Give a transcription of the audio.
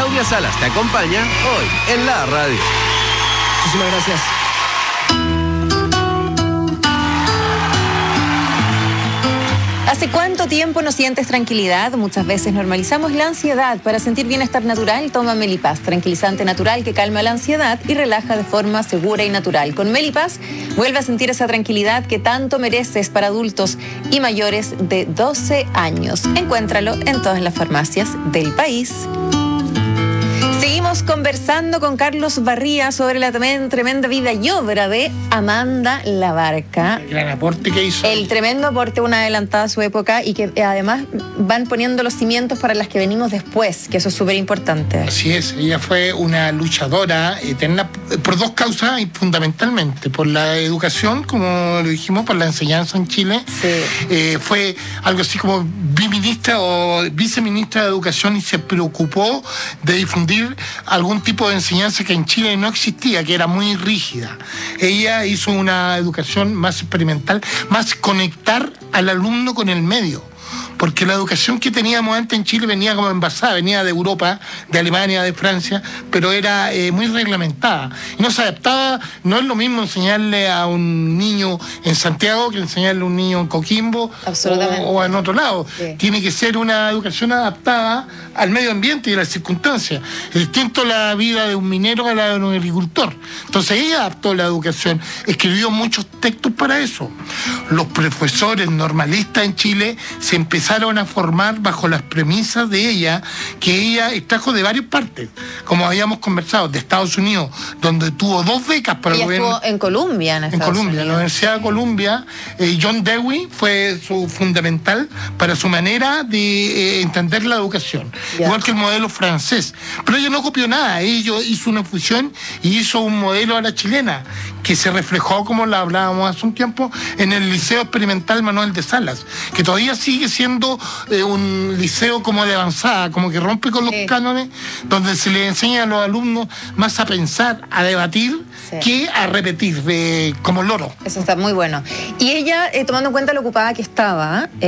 Claudia Salas te acompaña hoy en la radio. Muchísimas gracias. ¿Hace cuánto tiempo no sientes tranquilidad? Muchas veces normalizamos la ansiedad. Para sentir bienestar natural, toma Melipaz, tranquilizante natural que calma la ansiedad y relaja de forma segura y natural. Con Melipaz, vuelve a sentir esa tranquilidad que tanto mereces para adultos y mayores de 12 años. Encuéntralo en todas las farmacias del país. Seguimos conversando con Carlos Barría sobre la tremenda vida y obra de Amanda Labarca. El gran aporte que hizo. El tremendo aporte, una adelantada a su época y que además van poniendo los cimientos para las que venimos después, que eso es súper importante. Así es, ella fue una luchadora eterna por dos causas y fundamentalmente por la educación, como lo dijimos, por la enseñanza en Chile. Sí. Fue algo así como biministra o viceministra de Educación y se preocupó de difundir algún tipo de enseñanza que en Chile no existía, que era muy rígida. Ella hizo una educación más experimental, más conectar al alumno con el medio. Porque la educación que teníamos antes en Chile venía como envasada, venía de Europa, de Alemania, de Francia, pero era muy reglamentada. Y no se adaptaba, no es lo mismo enseñarle a un niño en Santiago que enseñarle a un niño en Coquimbo o en otro lado. Sí. Tiene que ser una educación adaptada al medio ambiente y a las circunstancias. Es distinto la vida de un minero a la de un agricultor. Entonces ella adaptó la educación, escribió muchos textos para eso. Los profesores normalistas en Chile se empezaron a formar bajo las premisas de ella, que ella trajo de varias partes, como habíamos conversado, de Estados Unidos, donde tuvo 2 becas para el gobierno. Estuvo en Columbia, en Columbia, en la Universidad de Columbia. John Dewey fue su fundamental para su manera de entender la educación, igual que el modelo francés. Pero ella no copió nada, ella hizo una fusión y hizo un modelo a la chilena, que se reflejó, como la hablábamos hace un tiempo, en el Liceo Experimental Manuel de Salas, que todavía sigue siendo un liceo como de avanzada, como que rompe con los cánones, donde se le enseña a los alumnos más a pensar, a debatir, que a repetir, como loro. Eso está muy bueno. Y ella, tomando en cuenta lo ocupada que estaba,